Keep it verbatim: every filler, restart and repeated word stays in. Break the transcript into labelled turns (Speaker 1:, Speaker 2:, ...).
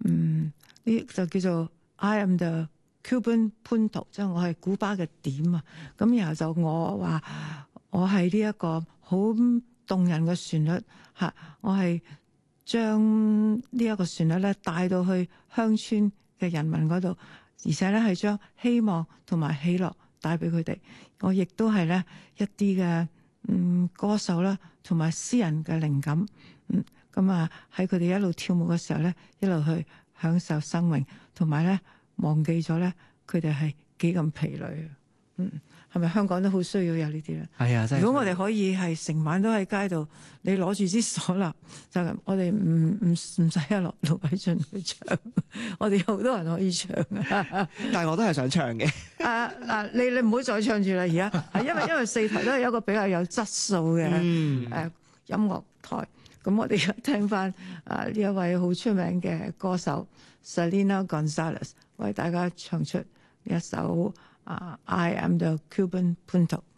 Speaker 1: 嗯，呢就叫做 I am the Cuban punto， 即係我係古巴嘅點啊。咁然後就我話我係呢一個好動人嘅旋律嚇，我係將呢一個旋律咧帶到去鄉村嘅人民嗰度，而且咧係將希望同埋喜樂帶俾佢哋。我亦都係咧一啲嘅嗯歌手啦，同埋詩人嘅靈感。嗯，咁啊喺佢哋一路跳舞嘅時候咧，一路去享受生命，同埋咧忘記咗咧佢哋係幾咁疲累。嗯，係咪香港都好需要有呢啲咧？
Speaker 2: 係啊，真係。
Speaker 1: 如果我哋可以係成晚都喺街度，你攞住支嗩吶，就我哋唔唔唔使阿盧盧偉俊去唱，我哋有好多人可以唱啊！
Speaker 2: 但係我都係想唱嘅。
Speaker 1: 啊嗱，你你唔好再唱住啦，而家係因為因為四台都係一個比較有質素嘅誒、
Speaker 2: 嗯
Speaker 1: 呃、音樂台，咁我哋而家聽翻啊呢一位好出名嘅歌手 Selena Gonzalez 為大家唱出呢一首啊 I am the Cuban punto。